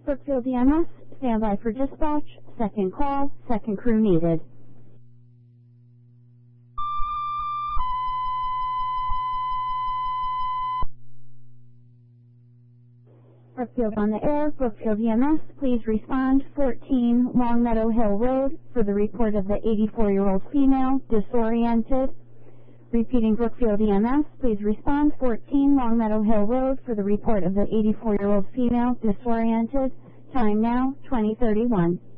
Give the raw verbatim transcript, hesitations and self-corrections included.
Brookfield E M S, stand by for dispatch. Second call, second crew needed. Brookfield on the air. Brookfield E M S, please respond. fourteen Longmeadow Hill Road for the report of the eighty-four-year-old female disoriented. Repeating, Brookfield E M S, please respond. fourteen Longmeadow Hill Road for the report of the eighty-four-year-old female disoriented. Time now, twenty thirty-one.